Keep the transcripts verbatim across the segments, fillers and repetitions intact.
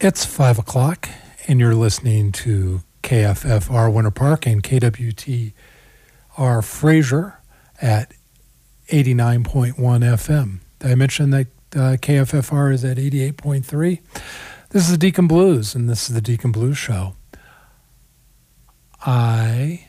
It's five o'clock, and you're listening to K F F R Winter Park and K W T R Fraser at eighty-nine point one F M. Did I mention that uh, K F F R is at eighty-eight point three? This is the Deacon Blues, and this is the Deacon Blues Show. I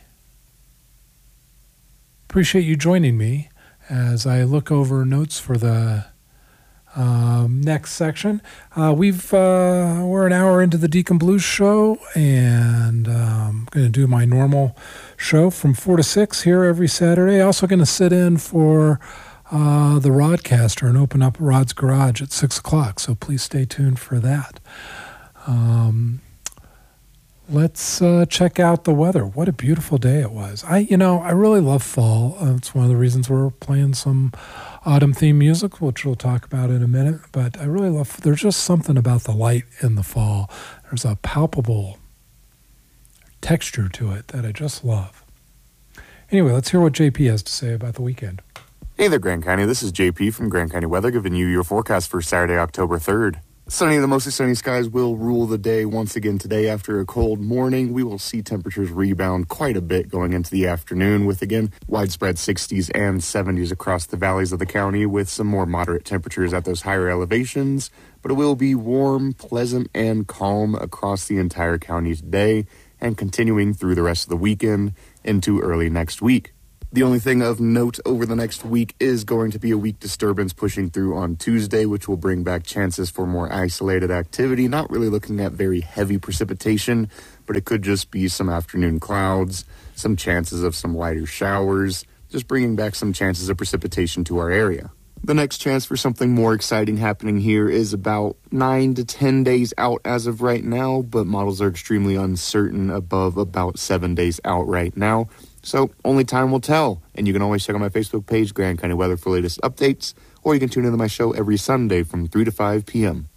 appreciate you joining me as I look over notes for the um, next section. Uh, we've uh, we're an hour into the Deacon Blues Show, and I'm going to do my normal show from four to six here every Saturday. Also going to sit in for uh, the Rodcaster and open up Rod's Garage at six o'clock, so please stay tuned for that. Um, let's uh, check out the weather. What a beautiful day it was. I, you know, I really love fall. Uh, it's one of the reasons we're playing some autumn theme music, which we'll talk about in a minute. But I really love, there's just something about the light in the fall. There's a palpable texture to it that I just love. Anyway, let's hear what J P has to say about the weekend. Hey there, Grand County. This is J P from Grand County Weather, giving you your forecast for Saturday, October third. Sunny to mostly sunny skies will rule the day once again today. After a cold morning, we will see temperatures rebound quite a bit going into the afternoon with, again, widespread sixties and seventies across the valleys of the county with some more moderate temperatures at those higher elevations. But it will be warm, pleasant, and calm across the entire county today and continuing through the rest of the weekend into early next week. The only thing of note over the next week is going to be a weak disturbance pushing through on Tuesday, which will bring back chances for more isolated activity. Not really looking at very heavy precipitation, but it could just be some afternoon clouds, some chances of some lighter showers, just bringing back some chances of precipitation to our area. The next chance for something more exciting happening here is about nine to ten days out as of right now, but models are extremely uncertain above about seven days out right now. So only time will tell, and you can always check out my Facebook page, Grand County Weather, for latest updates, or you can tune into my show every Sunday from three to five p.m.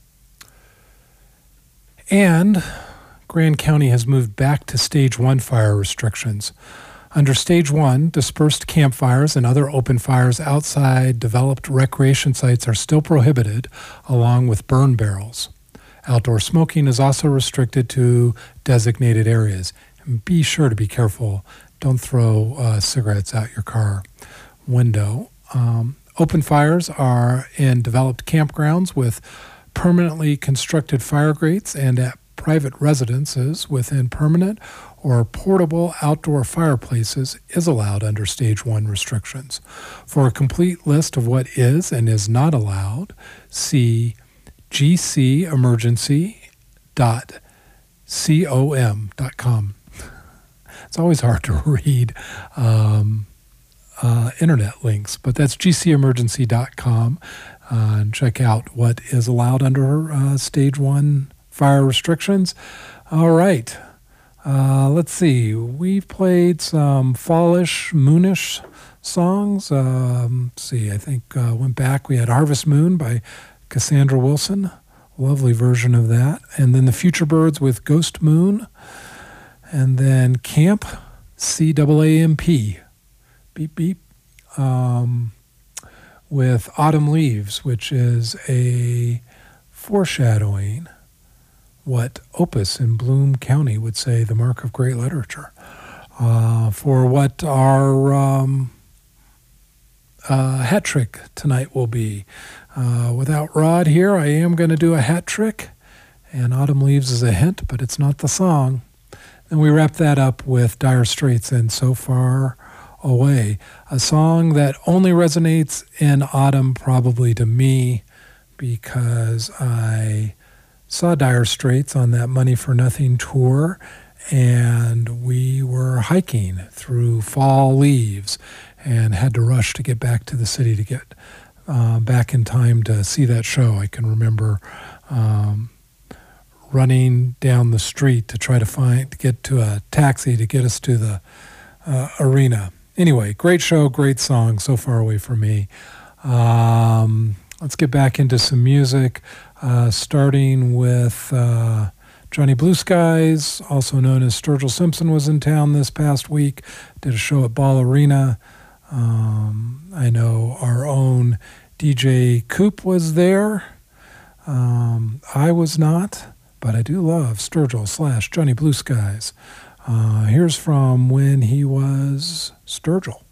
And Grand County has moved back to Stage one fire restrictions. Under Stage one, dispersed campfires and other open fires outside developed recreation sites are still prohibited, along with burn barrels. Outdoor smoking is also restricted to designated areas. And be sure to be careful. Don't throw uh, cigarettes out your car window. Um, open fires are in developed campgrounds with permanently constructed fire grates and at private residences within permanent or portable outdoor fireplaces is allowed under Stage one restrictions. For a complete list of what is and is not allowed, see g c emergency dot com dot com. It's always hard to read um, uh, internet links, but that's g c emergency dot com uh, and check out what is allowed under uh, Stage one fire restrictions. All right. Uh, let's see. We've played some fallish, moonish songs. Um, let's see. I think uh, went back. We had Harvest Moon by Cassandra Wilson. Lovely version of that. And then the Future Birds with Ghost Moon. And then Camp, C A A M P, beep, beep, um, with Autumn Leaves, which is a foreshadowing what Opus in Bloom County would say the mark of great literature, uh, for what our um, uh, hat trick tonight will be. Uh, without Rod here, I am going to do a hat trick, and Autumn Leaves is a hint, but it's not the song. And we wrap that up with Dire Straits and So Far Away, a song that only resonates in autumn probably to me because I saw Dire Straits on that Money for Nothing tour, and we were hiking through fall leaves and had to rush to get back to the city to get uh, back in time to see that show. I can remember um, running down the street to try to find to get to a taxi to get us to the uh, arena. Anyway, great show, great song, So Far Away from Me. Um, let's get back into some music, uh, starting with uh, Johnny Blue Skies, also known as Sturgill Simpson, was in town this past week, did a show at Ball Arena. Um, I know our own D J Coop was there. Um, I was not, but I do love Sturgill slash Johnny Blue Skies. Uh, here's from when he was Sturgill.